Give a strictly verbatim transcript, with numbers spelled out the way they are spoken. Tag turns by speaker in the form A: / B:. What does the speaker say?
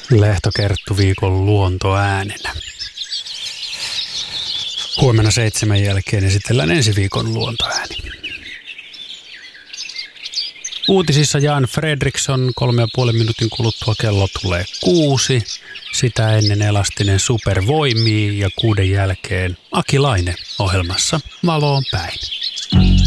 A: Lehtokerttu viikon luontoäänenä. Huomenna seitsemän jälkeen esitellään ensi viikon luontoääni. Uutisissa Jan Fredriksson, kolme ja puolen minuutin kuluttua kello tulee kuusi. Sitä ennen Elastinen supervoimii ja kuuden jälkeen Aki Laine ohjelmassa Valoon päin.